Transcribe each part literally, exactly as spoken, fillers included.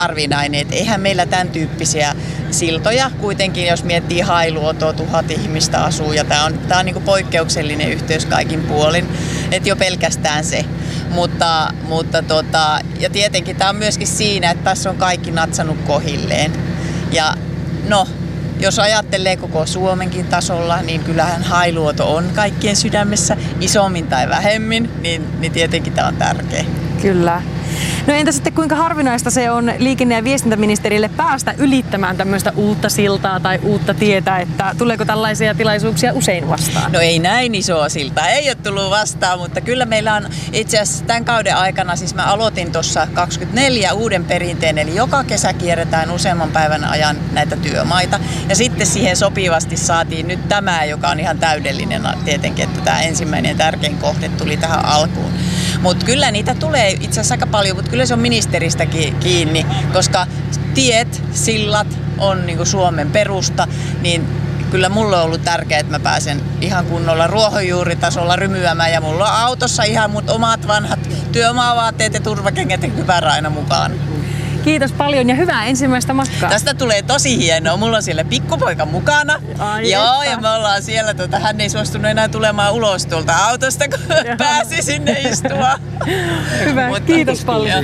harvinainen. Et eihän meillä tämän tyyppisiä siltoja kuitenkin, jos miettii Hailuotoa, tuhat ihmistä asuu ja tämä on, tää on niinku poikkeuksellinen yhteys kaikin puolin, että jo pelkästään se. Mutta, mutta tota, ja tietenkin tämä on myöskin siinä, että tässä on kaikki natsannut kohilleen. Ja no, jos ajattelee koko Suomenkin tasolla, niin kyllähän Hailuoto on kaikkien sydämessä, isommin tai vähemmin, niin, niin tietenkin tämä on tärkeä. Kyllä. No entä sitten kuinka harvinaista se on liikenne- ja viestintäministerille päästä ylittämään tämmöistä uutta siltaa tai uutta tietä, että tuleeko tällaisia tilaisuuksia usein vastaan? No ei näin isoa siltaa, ei ole tullut vastaan, mutta kyllä meillä on itse asiassa tämän kauden aikana, siis mä aloitin tuossa kaksikymmentäneljä uuden perinteen, eli joka kesä kierretään useamman päivän ajan näitä työmaita. Ja sitten siihen sopivasti saatiin nyt tämä, joka on ihan täydellinen tietenkin, että tämä ensimmäinen tärkein kohde tuli tähän alkuun. Mutta kyllä niitä tulee itse asiassa aika paljon, mutta kyllä se on ministeristäkin kiinni, koska tiet, sillat on niinku Suomen perusta, niin kyllä mulle on ollut tärkeää, että mä pääsen ihan kunnolla ruohonjuuritasolla rymyämään ja mulla on autossa ihan mut omat vanhat työmaavaatteet ja turvakengät ja kypärä aina mukaan. Kiitos paljon ja hyvää ensimmäistä matkaa. Tästä tulee tosi hienoa. Mulla on siellä pikkupoika mukana. Ai Joo, että. ja me ollaan siellä, tuota, hän ei suostunut enää tulemaan ulos tuolta autosta, kun Jaha. pääsi sinne istua. Hyvä, Mutta, kiitos paljon.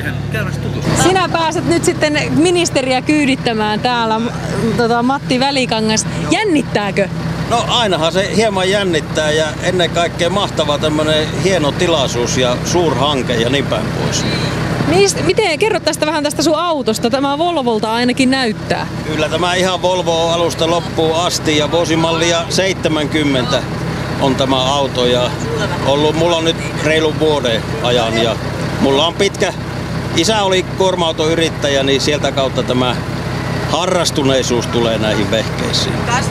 Sinä pääset nyt sitten ministeriä kyydittämään täällä, tota, Matti Välikangas. Jännittääkö? No ainahan se hieman jännittää ja ennen kaikkea mahtava tämmönen hieno tilaisuus ja suurhanke ja niin päin pois. Mist, miten, kerro tästä vähän tästä sun autosta. Tämä Volvolta ainakin näyttää. Kyllä tämä ihan Volvo on alusta loppuun asti ja vuosimallia seitsemänkymmentä on tämä auto ja ollut, mulla on nyt reilun vuoden ajan ja mulla on pitkä, isä oli kuorma-autoyrittäjä, niin sieltä kautta tämä harrastuneisuus tulee näihin vehkeisiin.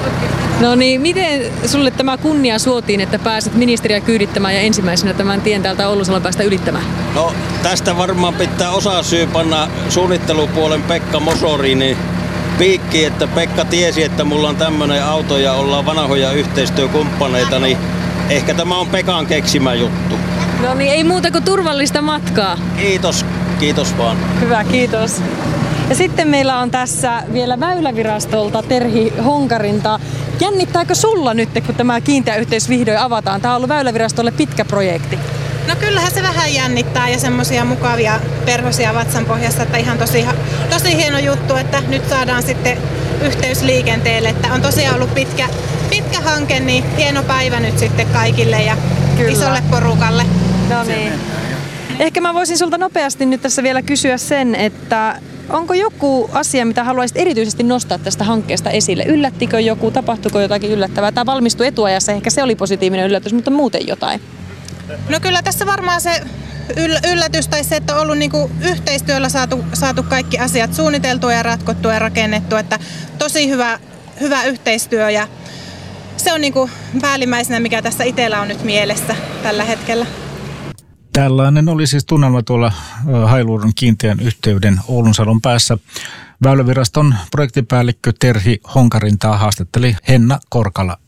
No niin, miten sulle tämä kunnia suotiin, että pääset ministeriä kyydittämään ja ensimmäisenä tämän tien täältä Oulunsalon päästä ylittämään? No tästä varmaan pitää osa syy panna suunnittelupuolen Pekka Mosoriin piikki, että Pekka tiesi, että mulla on tämmönen auto ja ollaan vanhoja yhteistyökumppaneita, niin ehkä tämä on Pekan keksimä juttu. No niin, ei muuta kuin turvallista matkaa. Kiitos, kiitos vaan. Hyvä, kiitos. Ja sitten meillä on tässä vielä Väylävirastolta Terhi Honkarinta. Jännittääkö sulla nyt, kun tämä kiinteä yhteys vihdoin avataan? Tämä on ollut Väylävirastolle pitkä projekti. No kyllähän se vähän jännittää ja semmoisia mukavia perhosia vatsan pohjassa, että ihan tosi, tosi hieno juttu, että nyt saadaan sitten yhteys liikenteelle. Että on tosiaan ollut pitkä, pitkä hanke, niin hieno päivä nyt sitten kaikille ja Kyllä. isolle porukalle. No niin. Ehkä mä voisin sulta nopeasti nyt tässä vielä kysyä sen, että onko joku asia, mitä haluaisit erityisesti nostaa tästä hankkeesta esille? Yllättikö joku, tapahtuiko jotakin yllättävää? Tämä valmistui etuajassa, ehkä se oli positiivinen yllätys, mutta muuten jotain. No kyllä tässä varmaan se yllätys tai se, että on ollut niinku yhteistyöllä saatu, saatu kaikki asiat suunniteltua ja ratkottua ja rakennettu. Että tosi hyvä, hyvä yhteistyö ja se on niinku päällimmäisenä, mikä tässä itsellä on nyt mielessä tällä hetkellä. Tällainen oli siis tunnelma tuolla Hailuodon kiinteän yhteyden Oulunsalon päässä. Väyläviraston projektipäällikkö Terhi Honkarintaa haastatteli Henna Korkala.